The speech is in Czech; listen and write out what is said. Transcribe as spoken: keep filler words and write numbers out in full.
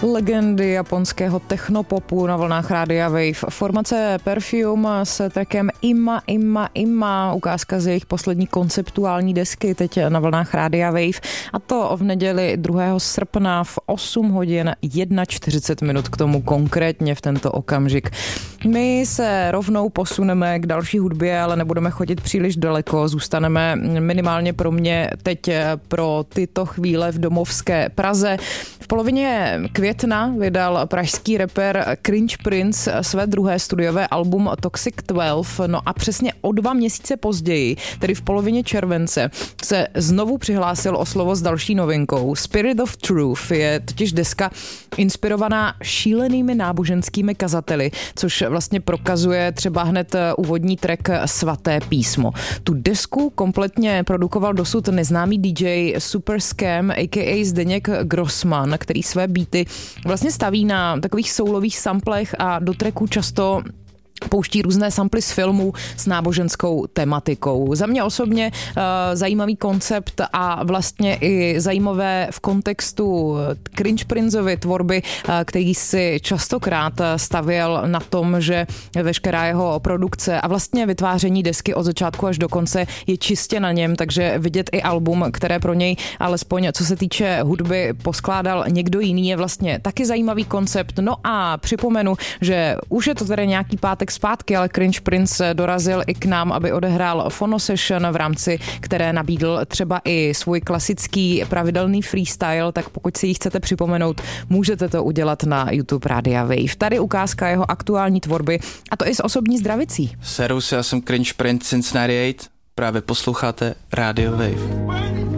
Legendy japonského technopopu na vlnách Rádia Wave. Formace Perfume s trackem Ima, Ima, Ima, ukázka z jejich poslední konceptuální desky teď na vlnách Rádia Wave. A to v neděli druhého srpna v osm hodin čtyřicet jedna minut, k tomu konkrétně v tento okamžik. My se rovnou posuneme k další hudbě, ale nebudeme chodit příliš daleko. Zůstaneme minimálně pro mě teď pro tyto chvíle v domovské Praze. V polovině května vydal pražský rapper Cringe Prince své druhé studiové album Toxic dvanáct, no a přesně o dva měsíce později, tedy v polovině července, se znovu přihlásil o slovo s další novinkou. Spirit of Truth je totiž deska inspirovaná šílenými náboženskými kazateli, což vlastně prokazuje třeba hned úvodní track Svaté písmo. Tu desku kompletně produkoval dosud neznámý dý džej Super Scam, a ká a Zdeněk Grossman, který své beaty vlastně staví na takových soulových samplech a do tracku často pouští různé samply z filmů s náboženskou tematikou. Za mě osobně uh, zajímavý koncept a vlastně i zajímavé v kontextu Cringe Princeovy tvorby, uh, který si častokrát stavěl na tom, že veškerá jeho produkce a vlastně vytváření desky od začátku až do konce je čistě na něm, takže vidět i album, které pro něj alespoň co se týče hudby poskládal někdo jiný, je vlastně taky zajímavý koncept. No a připomenu, že už je to tedy nějaký pátek zpátky, ale Cringe Prince dorazil i k nám, aby odehrál Phono Session, v rámci které nabídl třeba i svůj klasický pravidelný freestyle, tak pokud si ji chcete připomenout, můžete to udělat na YouTube Rádia Wave. Tady ukázka jeho aktuální tvorby, a to i s osobní zdravicí. Servus, já jsem Cringe Prince Cincinnati osm, právě posloucháte Rádio Wave.